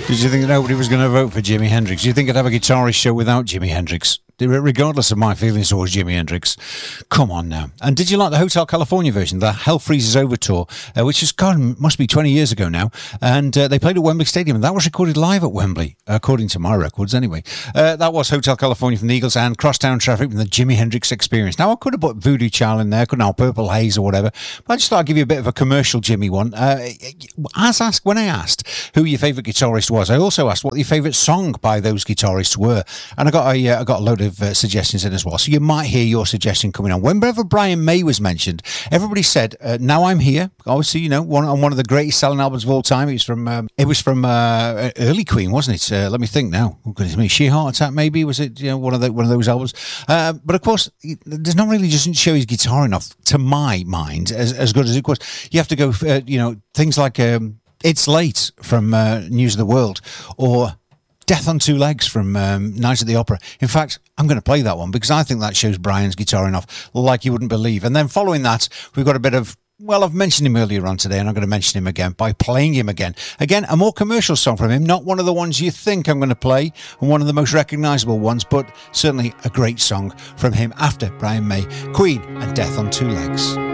Did you think nobody was going to vote for Jimi Hendrix? Do you think I'd have a guitarist show without Jimi Hendrix? Regardless of my feelings towards Jimi Hendrix. Come on now. And did you like the Hotel California version, the Hell Freezes Over tour, which is, God, must be 20 years ago now. And they played at Wembley Stadium, and that was recorded live at Wembley, according to my records anyway. That was Hotel California from the Eagles and Crosstown Traffic from the Jimi Hendrix Experience. Now, I could have put Voodoo Child in there, couldn't I, Purple Haze or whatever, but I just thought I'd give you a bit of a commercial Jimmy one. When I asked who your favourite guitarist was, I also asked what your favourite song by those guitarists were. And I got a load of suggestions in as well. So you might hear your suggestion coming on. Whenever Brian May was mentioned, everybody said, Now I'm Here. Obviously, you know, one of the greatest selling albums of all time. It was from early Queen, wasn't it? Let me think now. Oh, goodness me. Sheer Heart Attack, maybe? Was it, you know, one of those albums? But of course, there's not really, doesn't show his guitar enough, to my mind, as good as it was. You have to go, things like It's Late from News of the World, or Death on Two Legs from Night at the Opera. In fact, I'm going to play that one because I think that shows Brian's guitar enough like you wouldn't believe. And then following that, we've got a bit of, well, I've mentioned him earlier on today, and I'm going to mention him again by playing him again. Again, a more commercial song from him, not one of the ones you think I'm going to play, and one of the most recognisable ones, but certainly a great song from him after Brian May, Queen and Death on Two Legs.